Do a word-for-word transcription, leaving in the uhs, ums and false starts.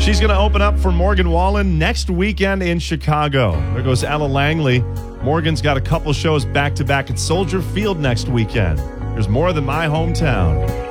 She's going to open up for Morgan Wallen next weekend in Chicago. There goes Ella Langley. Morgan's got a couple shows back-to-back at Soldier Field next weekend. There's more than my hometown.